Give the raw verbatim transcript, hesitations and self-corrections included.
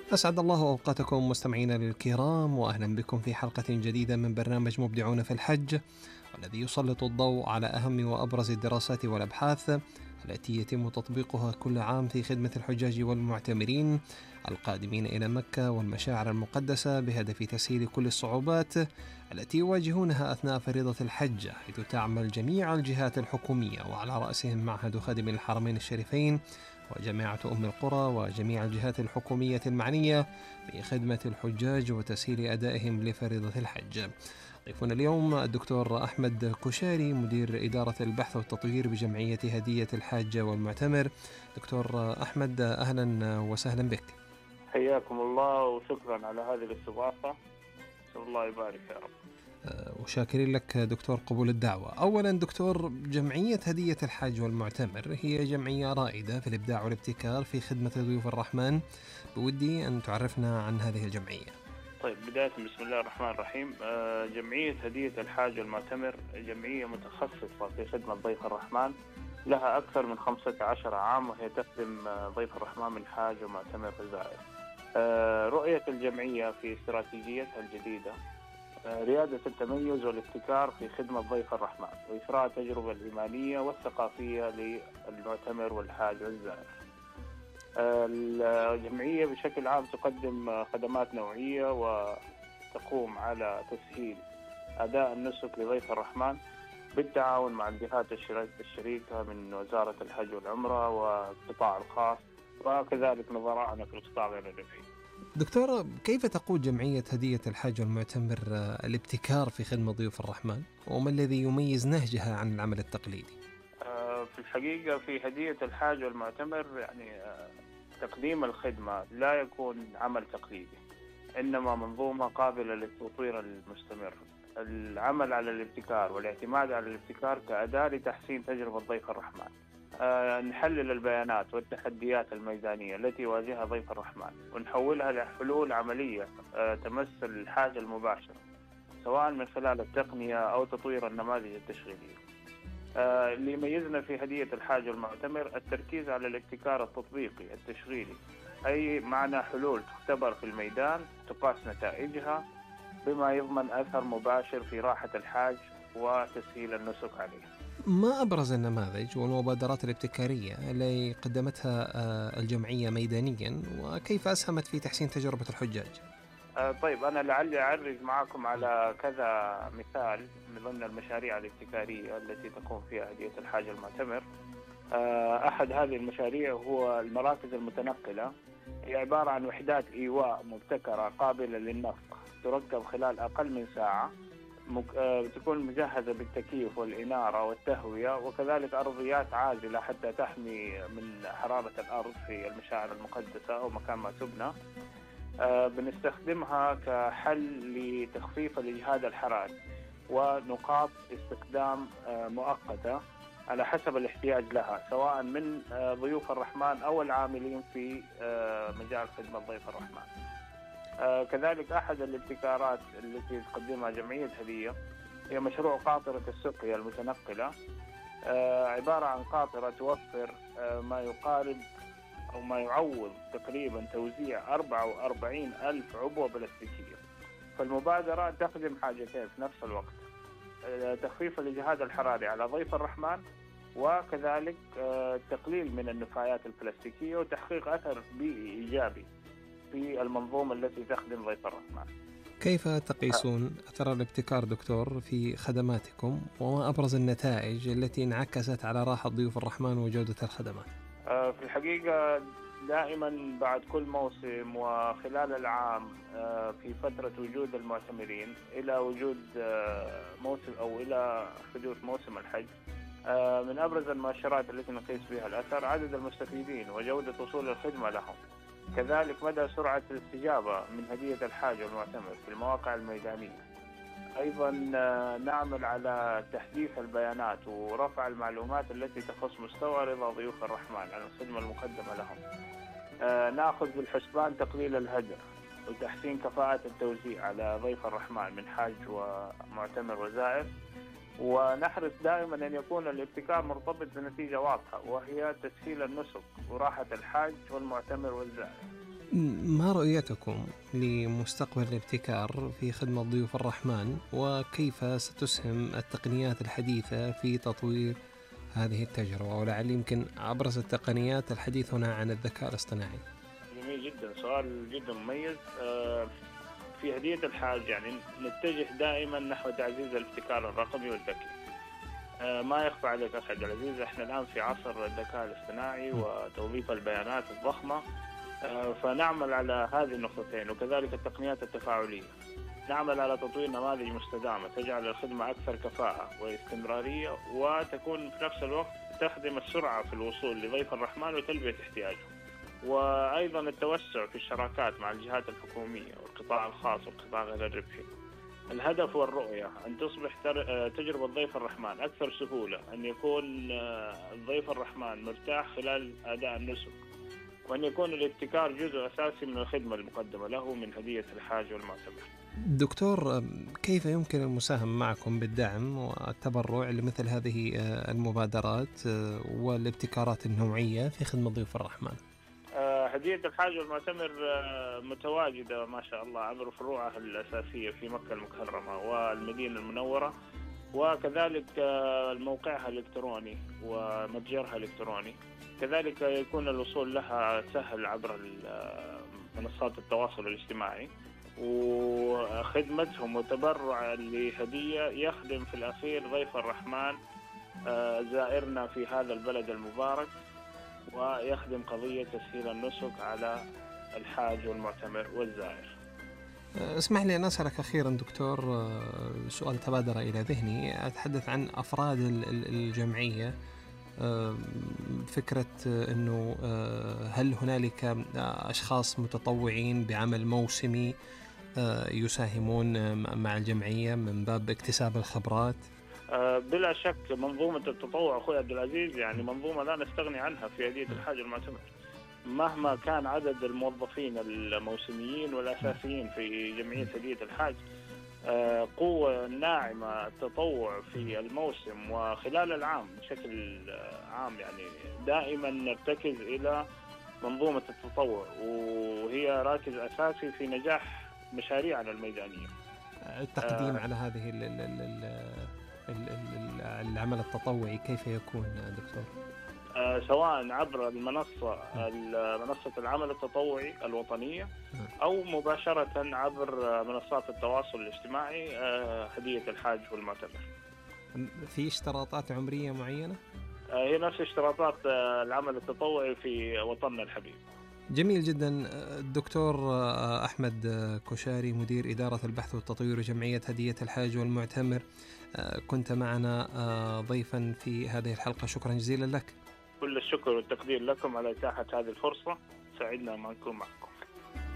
أسعد الله أوقاتكم مستمعينا الكرام، وأهلا بكم في حلقة جديدة من برنامج مبدعون في الحج، والذي يسلط الضوء على أهم وأبرز الدراسات والأبحاث التي يتم تطبيقها كل عام في خدمة الحجاج والمعتمرين القادمين إلى مكة والمشاعر المقدسة، بهدف تسهيل كل الصعوبات التي يواجهونها أثناء فريضة الحج، حيث تعمل جميع الجهات الحكومية وعلى رأسهم معهد خادم الحرمين الشريفين وجامعة أم القرى وجميع الجهات الحكومية المعنية بخدمة الحجاج وتسهيل أدائهم لفريضة الحج. ضيفنا اليوم الدكتور أحمد كشاري، مدير إدارة البحث والتطوير بجمعية هدية الحاج والمعتمر. دكتور أحمد، أهلا وسهلا بك. حياكم الله وشكرا على هذه الاستضافة، نسأل الله يبارك يا رب. وشاكرين لك دكتور قبول الدعوة. أولا دكتور، جمعية هدية الحاج والمعتمر هي جمعية رائدة في الإبداع والابتكار في خدمة ضيوف الرحمن، بودي أن تعرفنا عن هذه الجمعية. طيب، بداية بسم الله الرحمن الرحيم. جمعية هدية الحاج والمعتمر جمعية متخصصة في خدمة ضيف الرحمن، لها أكثر من خمسة عشر عام، وهي تخدم ضيف الرحمن من حاج ومعتمر وزائر. رؤية الجمعية في استراتيجيتها الجديدة ريادة التميز والابتكار في خدمة ضيف الرحمن وإثراء التجربة الإيمانية والثقافية للمعتمر والحاج والزائر. الجمعية بشكل عام تقدم خدمات نوعية وتقوم على تسهيل أداء النسك لضيف الرحمن بالتعاون مع الجهات الشريكة من وزارة الحج والعمرة والقطاع الخاص، وكذلك نظراءنا في القطاع غير الربحي. دكتور، كيف تقود جمعية هدية الحاج والمعتمر الابتكار في خدمة ضيوف الرحمن، وما الذي يميز نهجها عن العمل التقليدي؟ في الحقيقة في هدية الحاج والمعتمر يعني تقديم الخدمة لا يكون عمل تقليدي، إنما منظومة قابلة للتطوير المستمر. العمل على الابتكار والاعتماد على الابتكار كأداة لتحسين تجربة ضيف الرحمن. أه نحلل البيانات والتحديات الميدانية التي يواجهها ضيف الرحمن ونحولها لحلول عملية أه تمس الحاجة المباشرة، سواء من خلال التقنية أو تطوير النماذج التشغيلية. أه اللي يميزنا في هدية الحاج والمعتمر التركيز على الابتكار التطبيقي التشغيلي، أي معنى حلول تختبر في الميدان تقاس نتائجها بما يضمن أثر مباشر في راحة الحاج وتسهيل النسك عليه. ما أبرز النماذج والمبادرات الابتكارية اللي قدمتها الجمعية ميدانيا، وكيف أسهمت في تحسين تجربة الحجاج؟ طيب، أنا لعلي أعرج معكم على كذا مثال من ضمن المشاريع الابتكارية التي تقوم فيها هدية الحاج المعتمر. أحد هذه المشاريع هو المراكز المتنقلة، هي عبارة عن وحدات إيواء مبتكرة قابلة للنفق، تركب خلال أقل من ساعة، تكون مجهزة بالتكييف والإنارة والتهوية، وكذلك أرضيات عازلة حتى تحمي من حرارة الأرض في المشاعر المقدسة أو مكان ما تبنى. بنستخدمها كحل لتخفيف الإجهاد الحراري ونقاط استخدام مؤقتة على حسب الاحتياج لها، سواء من ضيوف الرحمن أو العاملين في مجال خدمة ضيف الرحمن. آه كذلك أحد الابتكارات التي تقدمها جمعية هدية هي مشروع قاطرة السقيا المتنقلة. آه عبارة عن قاطرة توفر آه ما يقارب أو ما يعوض تقريبا توزيع أربعة وأربعين ألف عبوة بلاستيكية. فالمبادرة تخدم حاجتين في نفس الوقت: آه تخفيف الإجهاد الحراري على ضيف الرحمن، وكذلك آه تقليل من النفايات البلاستيكية وتحقيق أثر بيئي إيجابي في المنظومة التي تخدم ضيف الرحمن. كيف تقيسون أثر الابتكار دكتور في خدماتكم، وما أبرز النتائج التي انعكست على راحة ضيوف الرحمن وجودة الخدمات؟ في الحقيقة دائما بعد كل موسم وخلال العام في فترة وجود المعتمرين إلى وجود موسم أو إلى حدوث موسم الحج، من أبرز المؤشرات التي نقيس بها الأثر عدد المستفيدين وجودة وصول الخدمة لهم، كذلك مدى سرعة الاستجابة من هدية الحاج والمعتمر في المواقع الميدانية. أيضا نعمل على تحديث البيانات ورفع المعلومات التي تخص مستوى رضا ضيوف الرحمن عن الخدمة المقدمة لهم. نأخذ بالحسبان تقليل الهدر وتحسين كفاءة التوزيع على ضيف الرحمن من حاج ومعتمر وزائر، ونحرص دائما أن يكون الابتكار مرتبط بنتيجة واضحة، وهي تسهيل النسك وراحة الحاج والمعتمر والزائر. ما رؤيتكم لمستقبل الابتكار في خدمة ضيوف الرحمن، وكيف ستسهم التقنيات الحديثة في تطوير هذه التجربة؟ ولعل يمكن أبرز التقنيات الحديث هنا عن الذكاء الاصطناعي. جميل جدا، سؤال جدا مميز. في هدية الحاج يعني نتجه دائما نحو تعزيز الابتكار الرقمي والذكي. ما يخفى عليك أخي عبد العزيز، احنا الآن في عصر الذكاء الاصطناعي وتوظيف البيانات الضخمة، فنعمل على هذه النقطتين، وكذلك التقنيات التفاعلية. نعمل على تطوير نماذج مستدامة تجعل الخدمة أكثر كفاءة واستمرارية، وتكون في نفس الوقت تخدم السرعة في الوصول لضيف الرحمن وتلبية احتياجه. وأيضا التوسع في الشراكات مع الجهات الحكومية والقطاع الخاص والقطاع غير الربحي. الهدف والرؤية أن تصبح تجربة ضيف الرحمن أكثر سهولة، أن يكون ضيف الرحمن مرتاح خلال أداء النسك، وأن يكون الابتكار جزء أساسي من الخدمة المقدمة له من هدية الحاج والمعتمر. دكتور، كيف يمكن المساهمة معكم بالدعم والتبرع لمثل هذه المبادرات والابتكارات النوعية في خدمة ضيوف الرحمن؟ هدية الحاج والمعتمر متواجدة ما شاء الله عبر فروعها الأساسية في مكة المكرمة والمدينة المنورة، وكذلك موقعها الإلكتروني ومتجرها الإلكتروني. كذلك يكون الوصول لها سهل عبر منصات التواصل الاجتماعي، وخدمتهم وتبرع لهدية يخدم في الأخير ضيف الرحمن زائرنا في هذا البلد المبارك، ويخدم قضية تسهيل النسك على الحاج والمعتمر والزائر. اسمح لي أن أسألك أخيرا دكتور سؤال تبادر إلى ذهني، أتحدث عن أفراد الجمعية. فكرة أنه هل هنالك أشخاص متطوعين بعمل موسمي يساهمون مع الجمعية من باب اكتساب الخبرات؟ بلا شك منظومة التطوع أخوي عبد العزيز يعني منظومة لا نستغني عنها في هدية الحاج والمعتمر. مهما كان عدد الموظفين الموسميين والأساسيين في جمعية هدية الحاج، قوة ناعمة التطوع في الموسم وخلال العام بشكل عام، يعني دائما نرتكز إلى منظومة التطوع، وهي راكز أساسي في نجاح مشاريعنا الميدانية. التقديم آه على هذه ال ال ال العمل التطوعي كيف يكون دكتور؟ آه سواء عبر المنصة منصة العمل التطوعي الوطنية، أو مباشرة عبر منصات التواصل الاجتماعي آه هدية الحاج والمعتمر. في اشتراطات عمرية معينة؟ آه هي نفس اشتراطات آه العمل التطوعي في وطننا الحبيب. جميل جدا. الدكتور أحمد كشاري، مدير إدارة البحث والتطوير جمعية هدية الحاج والمعتمر، كنت معنا ضيفا في هذه الحلقة، شكرا جزيلا لك. كل الشكر والتقدير لكم على إتاحة هذه الفرصة، سعدنا ما نكون معكم.